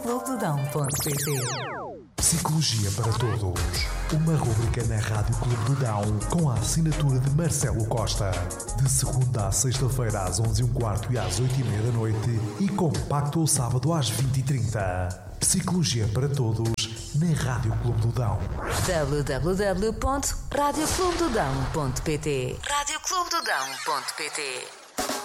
Clubedodão.pt. Psicologia para Todos. Uma rubrica na Rádio Clube do Dão com a assinatura de Marcelo Costa. De segunda à sexta-feira às 11h15 e às 8h30 da noite e compacto ao sábado às 20h30. Psicologia para Todos na Rádio Clube do Dão. www.radioclubedodão.pt. radioclubedodão.pt